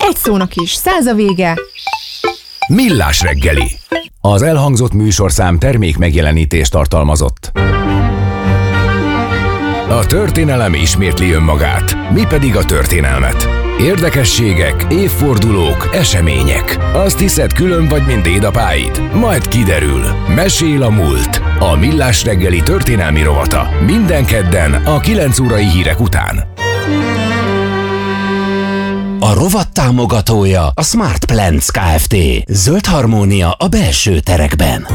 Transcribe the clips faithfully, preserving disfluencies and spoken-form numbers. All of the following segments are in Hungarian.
egy szónak is száz a vége. Millás reggeli. Az elhangzott műsorszám termék megjelenítést tartalmazott. A történelem ismétli önmagát, mi pedig a történelmet. Érdekességek, évfordulók, események. Azt hiszed, külön vagy, mint dédapáid? Majd kiderül. Mesél a múlt. A Millás reggeli történelmi rovata. Minden kedden a kilenc órai hírek után. A rovat támogatója a Smart Plants Kft. Zöld harmónia a belső terekben.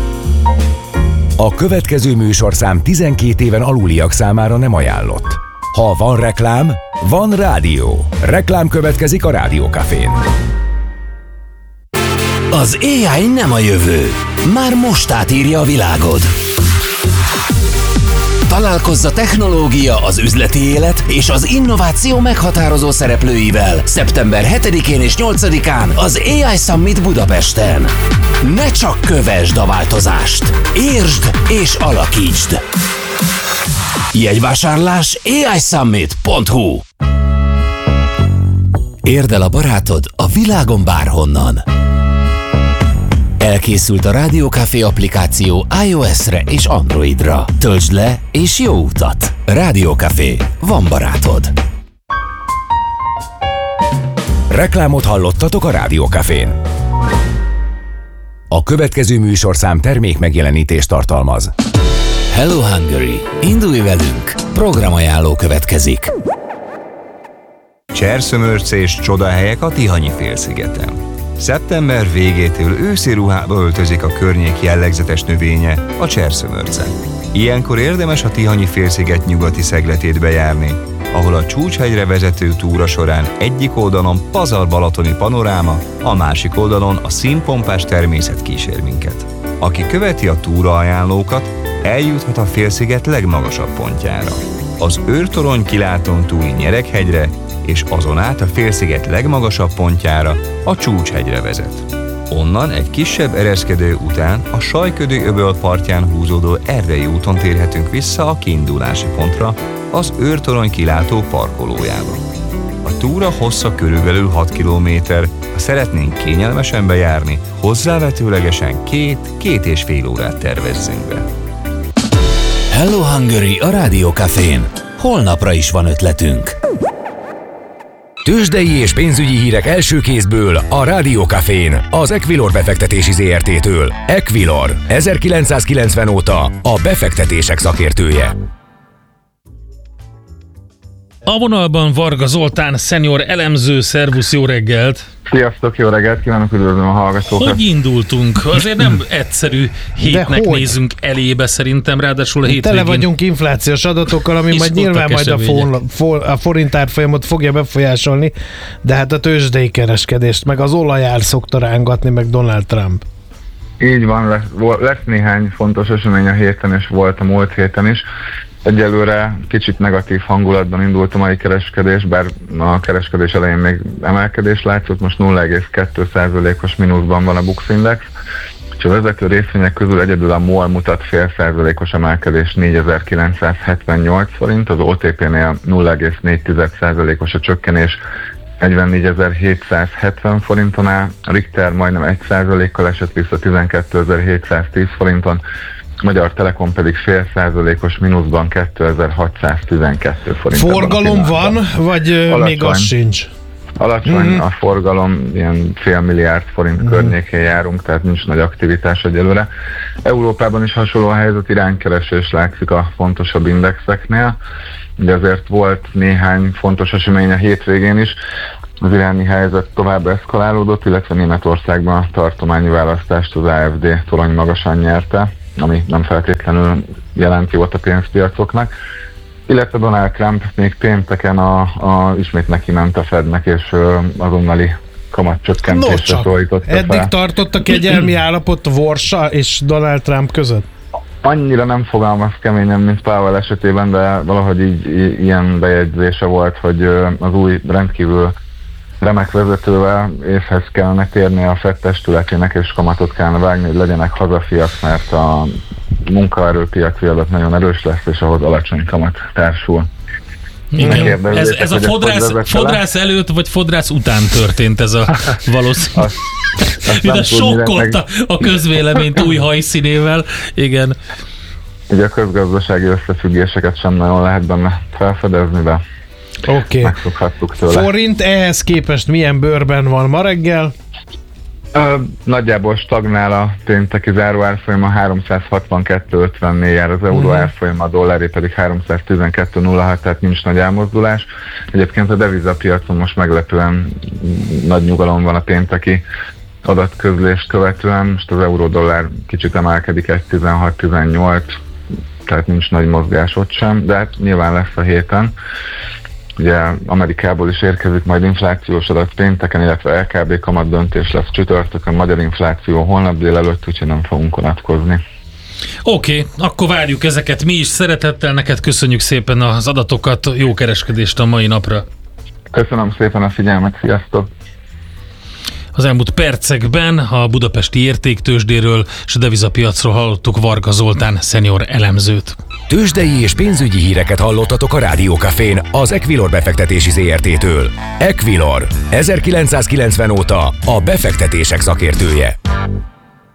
A következő műsorszám tizenkét éven aluliak számára nem ajánlott. Ha van reklám, van rádió. Reklám következik a Rádió Cafén. Az á i nem a jövő. Már most átírja a világod. Találkozz a technológia, az üzleti élet és az innováció meghatározó szereplőivel szeptember hetedikén és nyolcadikán az á i Summit Budapesten. Ne csak kövesd a változást, értsd és alakítsd! Jegyvásárlás á i summit pont hu. Érd el a barátod a világon bárhonnan. Elkészült a Rádió Café applikáció iOS-re és Androidra. Töltsd le és jó utat! Rádió Café. Van barátod. Reklámot hallottatok a Rádió Cafén. A következő műsorszám termék megjelenítést tartalmaz. Hello Hungary! Indulj velünk! Programajánló következik. Cserszömörce és csodahelyek a Tihanyi-félszigeten. Szeptember végétől őszi ruhába öltözik a környék jellegzetes növénye, a cserszömörce. Ilyenkor érdemes a Tihanyi-félsziget nyugati szegletét bejárni, ahol a Csúcshegyre vezető túra során egyik oldalon pazar-balatoni panoráma, a másik oldalon a színpompás természet kísér minket. Aki követi a túraajánlókat, eljuthat a félsziget legmagasabb pontjára, az Őrtorony kilátón túli Nyereghegyre, és azon át a félsziget legmagasabb pontjára, a Csúcshegyre vezet. Onnan egy kisebb ereszkedő után a Sajködő-öböl partján húzódó Erdei úton térhetünk vissza a kiindulási pontra, az Őrtorony kilátó parkolójába. A túra hossza körülbelül hat kilométer, ha szeretnénk kényelmesen bejárni, hozzávetőlegesen két, két és fél órát tervezzünk be. Hello Hungary a Rádió Cafén. Holnapra is van ötletünk. Tőzsdei és pénzügyi hírek első kézből a Rádió Cafén, az Equilor befektetési zé er té-től. Equilor, ezerkilencszázkilencven óta a befektetések szakértője. A vonalban Varga Zoltán, szenior elemző, szervusz, jó reggelt! Sziasztok, jó reggelt kívánok, üdvözlöm a hallgatókat! Hogy indultunk? Azért nem egyszerű hétnek nézünk elébe szerintem, ráadásul a hétvégén... Tele vagyunk inflációs adatokkal, ami majd nyilván majd a, for, for, a forint árfolyamot fogja befolyásolni, de hát a tőzsdei kereskedést, meg az olajár szokta rángatni, meg Donald Trump. Így van, lesz, lesz néhány fontos esemény a héten, és volt a múlt héten is. Egyelőre kicsit negatív hangulatban indult a mai kereskedés, bár a kereskedés elején még emelkedés látszott, most nulla egész kettő százalékos mínuszban van a Bux Index, és a vezető részvények közül egyedül a MOL mutat fél százalékos emelkedés négyezer-kilencszázhetvennyolc forint, az o té pé-nél nulla egész négy százalékos a csökkenés negyvennégyezer-hétszázhetven forinton áll, a Richter majdnem egy százalékkal esett vissza tizenkétezer-hétszáztíz forinton, Magyar Telekom pedig fél százalékos mínuszban kétezer-hatszáztizenkettő forint. Forgalom van, vagy alacsony, még az sincs? Alacsony mm-hmm. a forgalom, ilyen fél milliárd forint mm-hmm. környékén járunk, tehát nincs nagy aktivitás egyelőre. Európában is hasonló a helyzet, iránykeresés látszik a fontosabb indexeknél. Ugye azért volt néhány fontos esemény a hétvégén is. Az iráni helyzet tovább eszkalálódott, illetve Németországban a tartományi választást az á ef dé torony magasan nyerte, ami nem feltétlenül jelenti jót a pénzpiacoknak. Illetve Donald Trump még pénteken a, a, ismét neki ment a Fednek, és ö, azonnali kamatcsökkentésre no, szólította fel. Eddig tartott a kegyelmi állapot Warsa és Donald Trump között? Annyira nem fogalmaz keményen, mint Powell esetében, de valahogy így, í- ilyen bejegyzése volt, hogy ö, az új rendkívül remek vezetővel észhez kellene térni a Fed testületének, és kamatot kellene vágni, hogy legyenek hazafiak, mert a munkaerőpiaci adat nagyon erős lesz, és ahhoz alacsony kamat társul. Igen. Ez, ez a fodrász, fodrász előtt, vagy fodrász után történt ez a valószínű. Mint a sokkolta a közvéleményt új hajszínével. Igen. Ugye a közgazdasági összefüggéseket sem nagyon lehet benne felfedezni, de okay. megszokhattuk tőle. Forint ehhez képest milyen bőrben van ma reggel? Ö, nagyjából stagnál a pénteki záróárfolyama, háromszázhatvankettő ötvennél jár az euró uh-huh. árfolyama, a dolláré pedig háromszáztizenkettő nulla hat, tehát nincs nagy elmozdulás. Egyébként a devizapiacon most meglepően nagy nyugalom van a pénteki adatközlést követően. Most az euró-dollár kicsit emelkedik, egy tizenhat tizennyolc, tehát nincs nagy mozgás ott sem, de hát nyilván lesz a héten. Ugye Amerikából is érkezik majd inflációs adat pénteken, illetve el ká bé kamat döntés lesz csütörtökön, magyar infláció holnap délelőtt, úgyhogy nem fogunk unatkozni. Oké, okay, akkor várjuk ezeket mi is szeretettel, neked köszönjük szépen az adatokat, jó kereskedést a mai napra. Köszönöm szépen a figyelmet, sziasztok! Az elmúlt percekben a budapesti értéktőzsdéről és a devizapiacról hallottuk Varga Zoltán szenior elemzőt. Tőzsdei és pénzügyi híreket hallottatok a Rádiókafén az Equilor befektetési zé er té-től. Equilor, ezerkilencszázkilencven óta a befektetések szakértője.